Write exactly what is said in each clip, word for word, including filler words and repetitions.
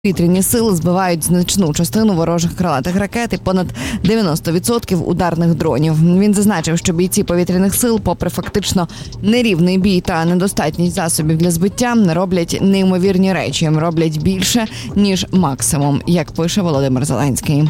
Повітряні сили збивають значну частину ворожих крилатих ракет і понад дев'яносто відсотків ударних дронів. Він зазначив, що бійці повітряних сил, попри фактично нерівний бій та недостатність засобів для збиття, роблять неймовірні речі, роблять більше, ніж максимум, як пише Володимир Зеленський.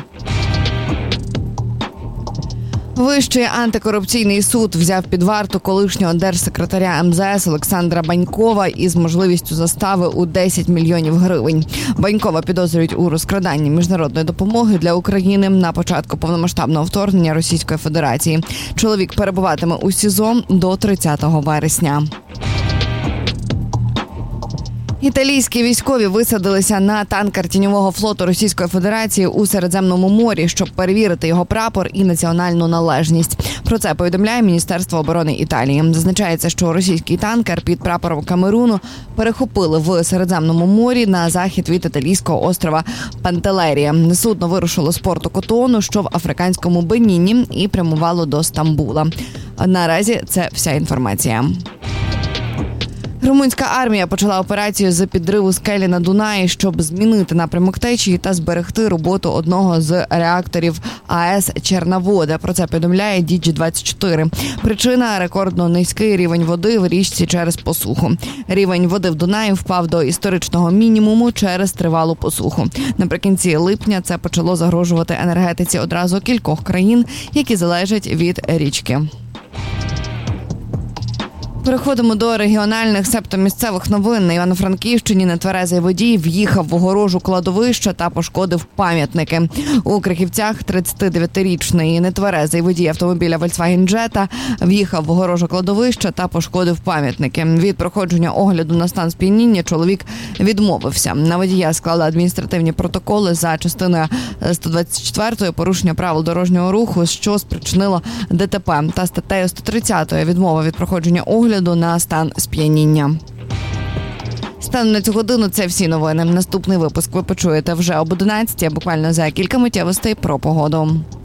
Вищий антикорупційний суд взяв під варту колишнього держсекретаря ем зет ес Олександра Банькова із можливістю застави у десять мільйонів гривень. Банькова підозрюють у розкраданні міжнародної допомоги для України на початку повномасштабного вторгнення Російської Федерації. Чоловік перебуватиме у СІЗО до тридцятого вересня. Італійські військові висадилися на танкер тіньового флоту Російської Федерації у Середземному морі, щоб перевірити його прапор і національну належність. Про це повідомляє Міністерство оборони Італії. Зазначається, що російський танкер під прапором Камеруну перехопили в Середземному морі на захід від італійського острова Пантелерія. Судно вирушило з порту Котону, що в африканському Беніні, і прямувало до Стамбула. Наразі це вся інформація. Румунська армія почала операцію з підриву скелі на Дунаї, щоб змінити напрямок течії та зберегти роботу одного з реакторів АЕС Черновода. Про це повідомляє Ді Джі двадцять чотири. Причина – рекордно низький рівень води в річці через посуху. Рівень води в Дунаї впав до історичного мінімуму через тривалу посуху. Наприкінці липня це почало загрожувати енергетиці одразу кількох країн, які залежать від річки. Переходимо до регіональних, себто місцевих новин. На Івано-Франківщині нетверезий водій в'їхав в огорожу кладовища та пошкодив пам'ятники. У Крихівцях тридцятидев'ятирічний нетверезий водій автомобіля Volkswagen Jetta в'їхав в огорожу кладовища та пошкодив пам'ятники. Від проходження огляду на стан сп'яніння чоловік відмовився. На водія склали адміністративні протоколи за частиною сто двадцять четвертої порушення правил дорожнього руху, що спричинило ДТП, та статтею сто тридцятої відмова від проходження огляду на стан сп'яніння. Станом на цю годину це всі новини. Наступний випуск ви почуєте вже об одинадцятій, буквально за кілька миттєвостей про погоду.